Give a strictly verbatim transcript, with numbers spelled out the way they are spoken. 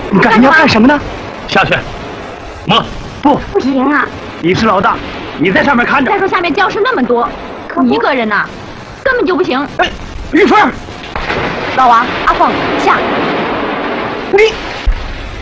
你干你要干什么呢？ 下去。妈， 不， 不行啊！ 你是老大，你在上面看着。 再说下面教室那么多，你一个人呐，根本就不行。 哎，玉凤， 老王，阿凤，下。 你。